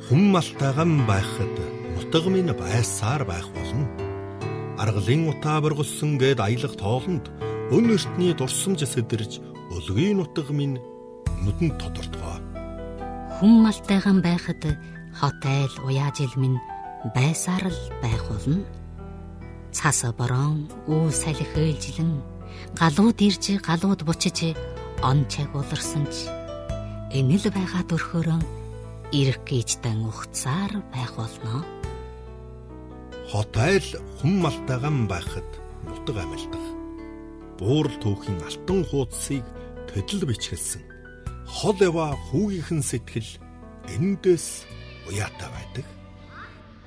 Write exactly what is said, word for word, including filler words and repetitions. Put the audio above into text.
Хүн малтайган байхад нутаг минь байсаар байх болно. Аргалын утаа бургалсан гэд аялах тоолонд өн эртний дурсамж сэдэрж өлгийн нутаг минь нүдэнд тодортгоо. Хүн малтайган байхад хот айл уяажил минь байсаар л байх болно. Цас борон үл салхи ээлжлэн галууд ирж галууд бучиж он чаг уларсан ч энэл байгаа төрхөөрөн ирэх гэжтэн ухцаар байх болно. Хот айл хүн малтайган байхад нутаг амьдах. Буурал түүхийн алтан хуудсыг төдөл бичгэлсэн. Хол ява хүүгийнхэн сэтгэл эндээс уяатай байдаг.